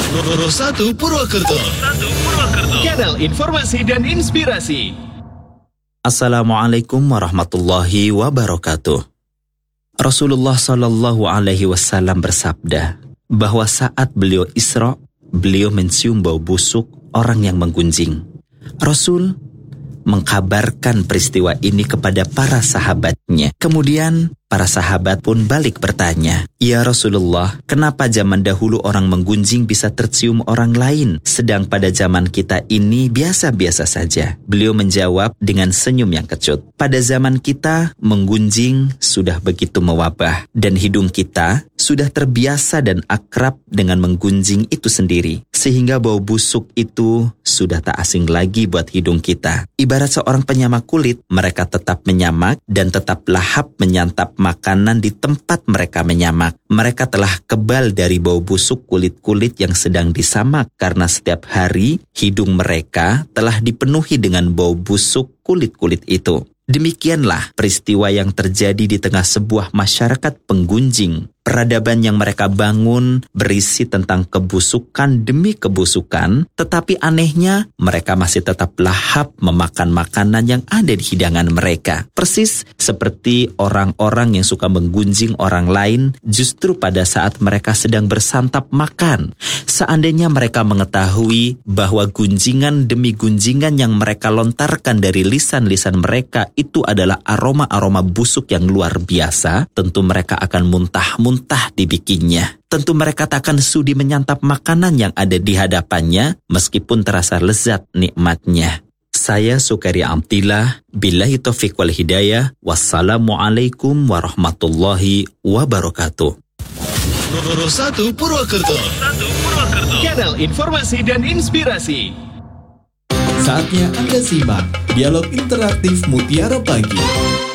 Nomor 1 Purwokerto. Kanal informasi dan inspirasi. Assalamualaikum warahmatullahi wabarakatuh. Rasulullah Shallallahu Alaihi Wasallam bersabda bahwa saat beliau Isra, beliau mencium bau busuk orang yang menggunjing. Rasul mengkabarkan peristiwa ini kepada para sahabatnya. Kemudian para sahabat pun balik bertanya, "Ya Rasulullah, kenapa zaman dahulu orang menggunjing bisa tercium orang lain, sedang pada zaman kita ini biasa-biasa saja?" Beliau menjawab dengan senyum yang kecut, "Pada zaman kita, menggunjing sudah begitu mewabah, dan hidung kita sudah terbiasa dan akrab dengan menggunjing itu sendiri, sehingga bau busuk itu sudah tak asing lagi buat hidung kita. Ibarat seorang penyamak kulit, mereka tetap menyamak dan tetap lahap menyantap makanan di tempat mereka menyamak. Mereka telah kebal dari bau busuk kulit-kulit yang sedang disamak karena setiap hari hidung mereka telah dipenuhi dengan bau busuk kulit-kulit itu." Demikianlah peristiwa yang terjadi di tengah sebuah masyarakat penggunjing. Peradaban yang mereka bangun berisi tentang kebusukan demi kebusukan, tetapi anehnya mereka masih tetap lahap memakan makanan yang ada di hidangan mereka. Persis seperti orang-orang yang suka menggunjing orang lain justru pada saat mereka sedang bersantap makan. Seandainya mereka mengetahui bahwa gunjingan demi gunjingan yang mereka lontarkan dari lisan-lisan mereka itu adalah aroma-aroma busuk yang luar biasa, tentu mereka akan muntah-muntah dibikinnya. Tentu mereka tak akan sudi menyantap makanan yang ada di hadapannya meskipun terasa lezat nikmatnya. Saya Sukari Amtillah, billahi taufiq wal hidayah, wassalamualaikum warahmatullahi wabarakatuh. Nomor 1 Purwokerto. Kanal informasi dan inspirasi. Saatnya Anda simak dialog interaktif Mutiara Pagi.